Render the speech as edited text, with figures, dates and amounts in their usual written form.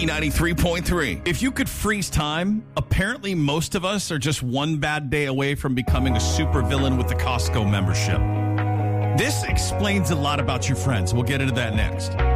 B93.3. If you could freeze time, apparently most of us are just one bad day away from becoming a supervillain with the Costco membership. This explains a lot about your friends. We'll get into that next.